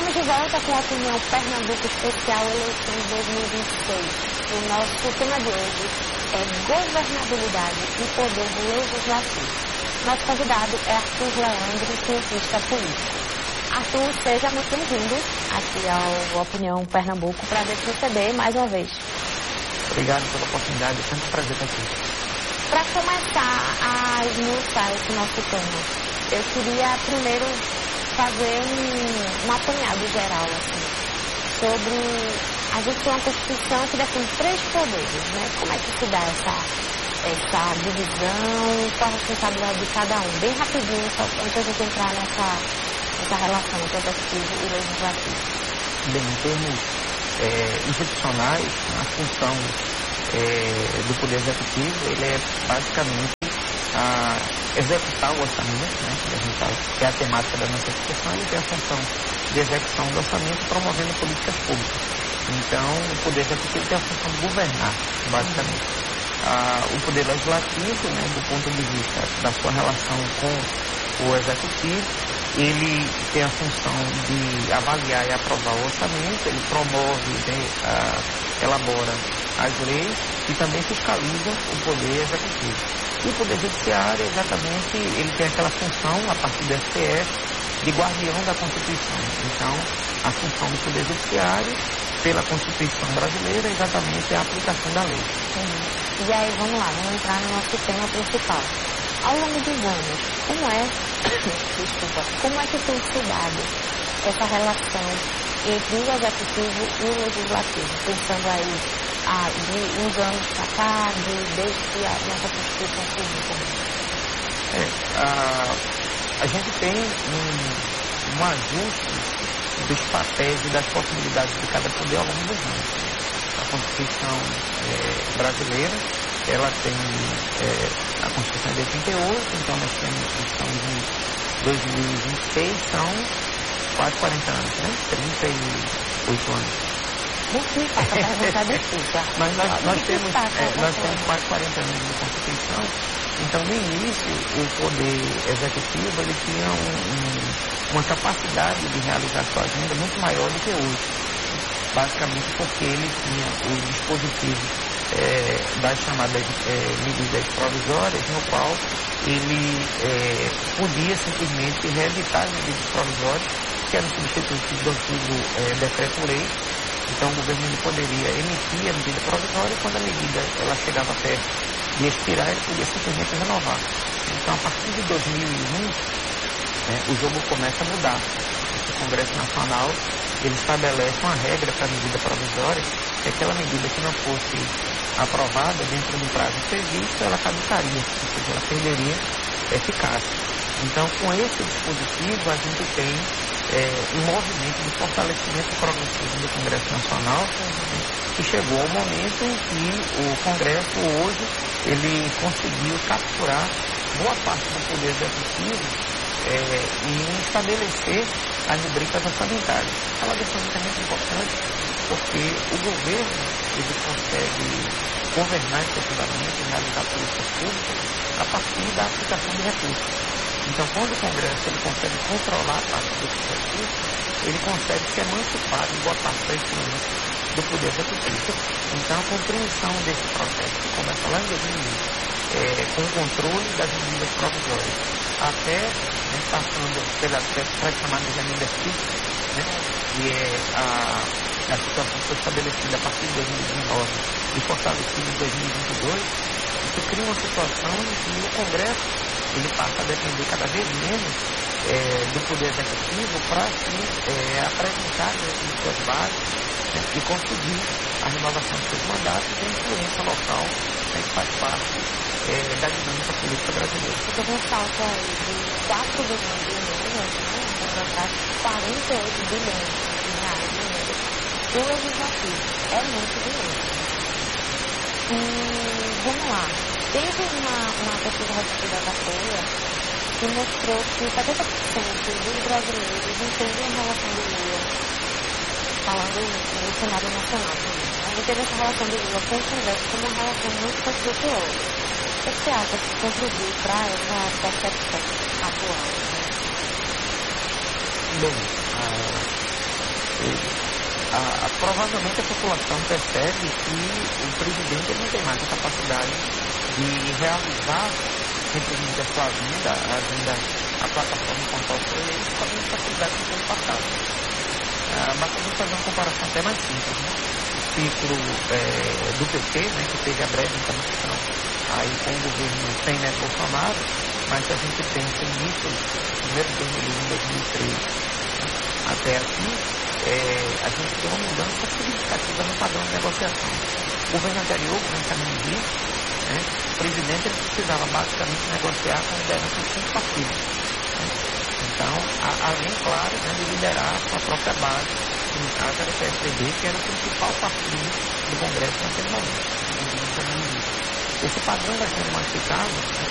Estamos de volta com a opinião Pernambuco Especial Eleições 2026. O nosso tema de hoje é governabilidade e poder legislativo. Nosso convidado é Arthur Leandro, cientista político. Arthur, seja muito bem-vindo aqui ao Opinião Pernambuco. Prazer te receber mais uma vez. Obrigado pela oportunidade, é sempre um prazer estar aqui. Para começar a esmiuçar esse nosso tema, eu queria primeiro fazer um apanhado geral, assim, sobre a gente tem uma Constituição que define 3 poderes, né? Como é que se dá essa divisão, qual a responsabilidade de cada um? Bem rapidinho, só antes da gente entrar nessa relação entre executivo e legislativo. Bem, em termos institucionais, a função do Poder Executivo, ele é basicamente executar o orçamento, né, que é a temática da nossa discussão, e tem a função de execução do orçamento promovendo políticas públicas. Então, o Poder Executivo tem a função de governar, basicamente. O Poder Legislativo, né, do ponto de vista da sua relação com o Executivo, ele tem a função de avaliar e aprovar o orçamento, ele promove, elabora as leis e também fiscaliza o Poder Executivo. E o Poder Judiciário, exatamente, ele tem aquela função, a partir do STF, de guardião da Constituição. Então, a função do Poder Judiciário, pela Constituição brasileira, é exatamente a aplicação da lei. E aí, vamos lá, vamos entrar no nosso tema principal. Ao longo dos anos, como é que tem se dado essa relação entre o Executivo e o Legislativo? Pensando aí de uns anos para cá, desde que a nossa Constituição surgiu também. A gente tem um ajuste dos papéis e das possibilidades de cada poder ao longo dos anos. A Constituição brasileira, ela tem a Constituição de 88, então nós estamos em 2026, são quase 40 anos, né? 38 anos. Nós temos quase 40 anos de Constituição. Então, no início, o Poder Executivo ele tinha uma capacidade de realizar sua agenda muito maior do que hoje. Basicamente porque ele tinha o dispositivo das chamadas medidas provisórias, no qual ele podia simplesmente reeditar as medidas provisórias, que eram substitutos do antigo decreto-lei. Então, o governo poderia emitir a medida provisória e, quando a medida ela chegava perto de expirar, ele podia simplesmente renovar. Então, a partir de 2020, o jogo começa a mudar. O Congresso Nacional ele estabelece uma regra para a medida provisória, que aquela medida que não fosse aprovada dentro do prazo previsto, ela caducaria, ou seja, ela perderia eficácia. Então, com esse dispositivo, a gente tem um movimento de fortalecimento progressivo do Congresso Nacional, que chegou ao momento em que o Congresso hoje ele conseguiu capturar boa parte do Poder Executivo e estabelecer as rubricas orçamentárias. Ela é muito importante porque o governo ele consegue governar efetivamente e realizar políticas públicas a partir da aplicação de recursos. Então, quando o Congresso ele consegue controlar a parte desses recursos, ele consegue se emancipar de boa parte da influência do Poder Executivo. Então, a compreensão desse processo, que começa lá em 2020, com o controle das medidas provisórias, até passando pela chamada de emendas fixas, que é a situação que foi estabelecida a partir de 2019 e fortalecida em 2022, isso cria uma situação em que o Congresso ele passa a depender cada vez menos do Poder Executivo para apresentar as suas bases e conseguir a renovação dos seus mandatos e a influência local que faz parte da dinâmica política brasileira. Porque tem um salto aí de 4 bilhões de emendas, para 48 bilhões de reais de emendas do Legislativo. É muito dinheiro. E vamos lá. Teve uma pesquisa recente da Folha que mostrou que 70% dos brasileiros entendem a relação do Lula, falando no cenário nacional também. Mas entendem essa relação do Lula com o Congresso como uma relação muito conflituosa. O que você acha que contribui para essa percepção atual? Bem, provavelmente a população percebe que o presidente ele não tem mais a capacidade de realizar simplesmente a sua agenda, a plataforma com qual foi eleito, com a mesma facilidade que foi no passado. Basta a gente fazer uma comparação até mais simples, né? O ciclo do PT, né, que teve a breve interrupção aí com o governo sem Neto Bolsonaro, mas se a gente pensa o início do primeiro turno de 2013 até aqui, a gente tem uma mudança significativa no padrão de negociação. O governo anterior, o governo Caminho, né, o presidente ele precisava basicamente negociar com liderança de 5 partidos. Né? Então, além, claro, né, de liderar a sua própria base, que no caso era o PSDB, que era o principal partido do Congresso naquele momento. Esse padrão vai sendo modificado, né,